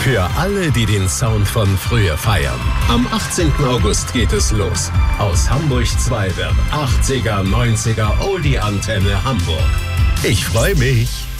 Für alle, die den Sound von früher feiern. Am 18. August geht es los. Aus Hamburg 2 wird 80er, 90er Oldie-Antenne Hamburg. Ich freue mich.